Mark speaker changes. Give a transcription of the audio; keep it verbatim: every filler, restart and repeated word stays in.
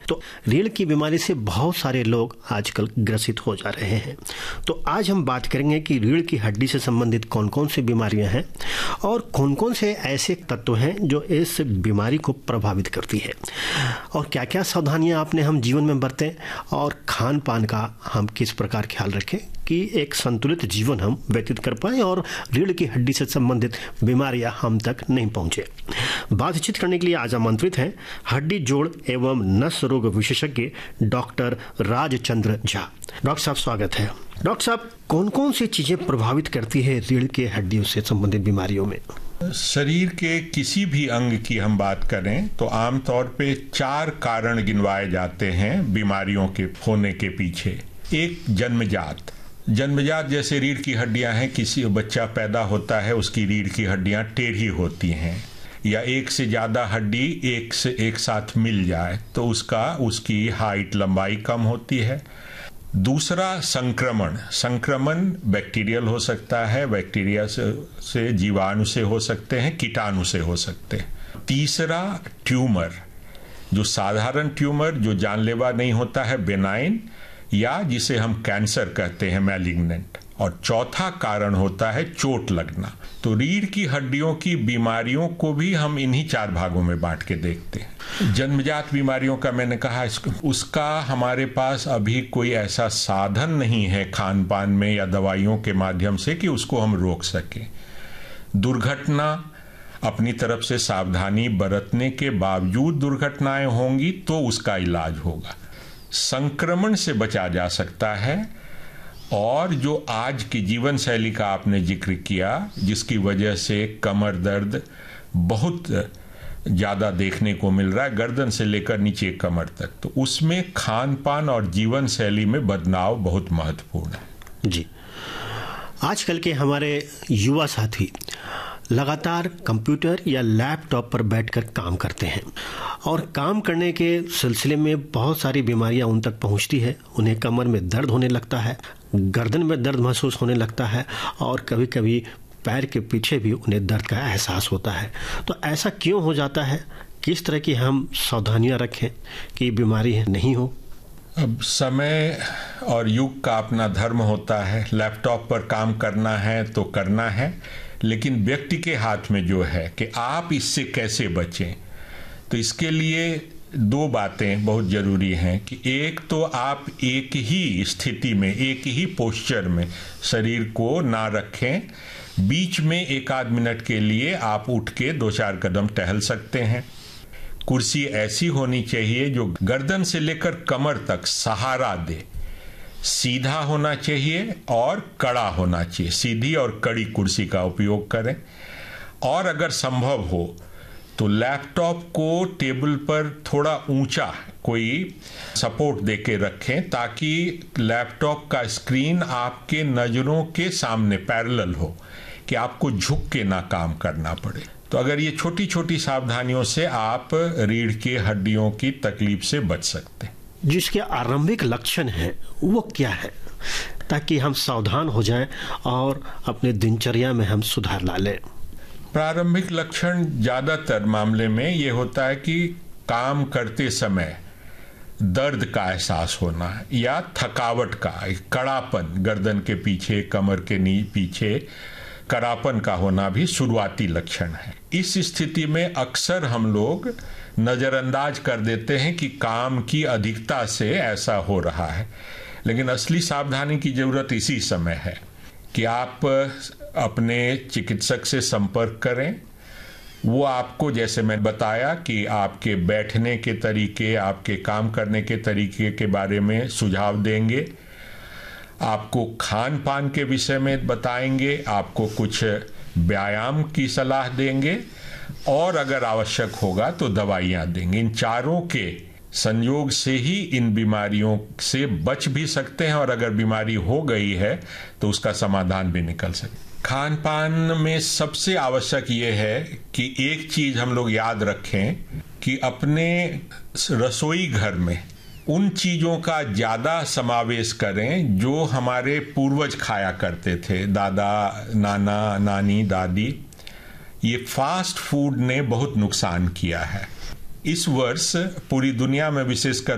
Speaker 1: तो रीढ़ की बीमारी से बहुत सारे लोग आजकल ग्रसित हो जा रहे हैं। तो आज हम बात करेंगे कि रीढ़ की हड्डी से संबंधित कौन कौन सी बीमारियां हैं और कौन कौन से ऐसे तत्व हैं जो इस बीमारी को प्रभावित करती है, और क्या क्या सावधानियां अपने हम जीवन में बरतें और खान पान का हम किस प्रकार ख्याल रखें कि एक संतुलित जीवन हम व्यतीत कर पाएं और रीढ़ की हड्डी से संबंधित बीमारियां हम तक नहीं पहुंचे। बातचीत करने के लिए आज आमंत्रित हैं हड्डी जोड़ एवं नस रोग विशेषज्ञ डॉक्टर राजचंद्र झा। डॉक्टर साहब स्वागत है। डॉक्टर साहब, कौन कौन सी चीजें प्रभावित करती है रीढ़ के हड्डियों से संबंधित बीमारियों में?
Speaker 2: शरीर के किसी भी अंग की हम बात करें तो आमतौर पे चार कारण गिनवाए जाते हैं बीमारियों के होने के पीछे। एक, जन्मजात। जन्मजात जैसे रीढ़ की हड्डियां हैं, किसी बच्चा पैदा होता है उसकी रीढ़ की हड्डियां टेढ़ी होती हैं, या एक से ज़्यादा हड्डी एक से एक साथ मिल जाए तो उसका उसकी हाइट लंबाई कम होती है। दूसरा, संक्रमण। संक्रमण बैक्टीरियल हो सकता है, बैक्टीरिया से, से जीवाणु से हो सकते हैं, कीटाणु से हो सकते हैं। तीसरा, ट्यूमर, जो साधारण ट्यूमर जो जानलेवा नहीं होता है, बेनाइन, या जिसे हम कैंसर कहते हैं, मैलिग्नेंट। और चौथा कारण होता है चोट लगना। तो रीढ़ की हड्डियों की बीमारियों को भी हम इन्हीं चार भागों में बांट के देखते हैं। जन्मजात बीमारियों का मैंने कहा, उसका हमारे पास अभी कोई ऐसा साधन नहीं है खान पान में या दवाइयों के माध्यम से कि उसको हम रोक सकें। दुर्घटना, अपनी तरफ से सावधानी बरतने के बावजूद दुर्घटनाएं होंगी तो उसका इलाज होगा। संक्रमण से बचा जा सकता है, और जो आज की जीवन शैली का आपने जिक्र किया जिसकी वजह से कमर दर्द बहुत ज़्यादा देखने को मिल रहा है, गर्दन से लेकर नीचे कमर तक, तो उसमें खान पान और जीवन शैली में बदलाव बहुत महत्वपूर्ण है।
Speaker 1: जी, आजकल के हमारे युवा साथी लगातार कंप्यूटर या लैपटॉप पर बैठकर काम करते हैं और काम करने के सिलसिले में बहुत सारी बीमारियां उन तक पहुंचती है। उन्हें कमर में दर्द होने लगता है, गर्दन में दर्द महसूस होने लगता है और कभी कभी पैर के पीछे भी उन्हें दर्द का एहसास होता है। तो ऐसा क्यों हो जाता है? किस तरह की हम सावधानियां रखें कि बीमारी नहीं हो?
Speaker 2: अब समय और युग का अपना धर्म होता है। लैपटॉप पर काम करना है तो करना है, लेकिन व्यक्ति के हाथ में जो है कि आप इससे कैसे बचें। तो इसके लिए दो बातें बहुत ज़रूरी हैं कि एक तो आप एक ही स्थिति में, एक ही पोस्चर में शरीर को ना रखें। बीच में एक आध मिनट के लिए आप उठ के दो चार कदम टहल सकते हैं। कुर्सी ऐसी होनी चाहिए जो गर्दन से लेकर कमर तक सहारा दे, सीधा होना चाहिए और कड़ा होना चाहिए। सीधी और कड़ी कुर्सी का उपयोग करें, और अगर संभव हो तो लैपटॉप को टेबल पर थोड़ा ऊंचा कोई सपोर्ट देके रखें ताकि लैपटॉप का स्क्रीन आपके नज़रों के सामने पैरेलल हो, कि आपको झुक के ना काम करना पड़े। तो अगर ये छोटी छोटी सावधानियों से आप रीढ़ के हड्डियों की तकलीफ से बच सकते हैं।
Speaker 1: जिसके आरंभिक लक्षण हैं वो क्या है, ताकि हम सावधान हो जाएं और अपने दिनचर्या में हम सुधार ला लें?
Speaker 2: प्रारंभिक लक्षण ज़्यादातर मामले में ये होता है कि काम करते समय दर्द का एहसास होना या थकावट का, कड़ापन, गर्दन के पीछे, कमर के नी पीछे कड़ापन का होना भी शुरुआती लक्षण है। इस स्थिति में अक्सर हम लोग नज़रअंदाज कर देते हैं कि काम की अधिकता से ऐसा हो रहा है, लेकिन असली सावधानी की ज़रूरत इसी समय है कि आप अपने चिकित्सक से संपर्क करें। वो आपको, जैसे मैं बताया, कि आपके बैठने के तरीके, आपके काम करने के तरीके के बारे में सुझाव देंगे, आपको खान पान के विषय में बताएंगे, आपको कुछ व्यायाम की सलाह देंगे, और अगर आवश्यक होगा तो दवाइयाँ देंगे। इन चारों के संयोग से ही इन बीमारियों से बच भी सकते हैं, और अगर बीमारी हो गई है तो उसका समाधान भी निकल सकता है। खान पान में सबसे आवश्यक ये है कि एक चीज हम लोग याद रखें कि अपने रसोई घर में उन चीजों का ज्यादा समावेश करें जो हमारे पूर्वज खाया करते थे, दादा, नाना, नानी, दादी। ये फास्ट फूड ने बहुत नुकसान किया है। इस वर्ष पूरी दुनिया में, विशेषकर